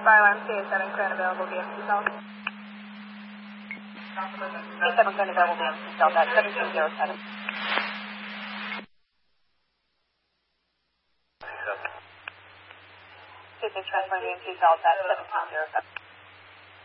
Fire alarm CA7 current available BMC cell. CA7 current available BMC cell at 1707. CA6 transferring BMC cell at 1707.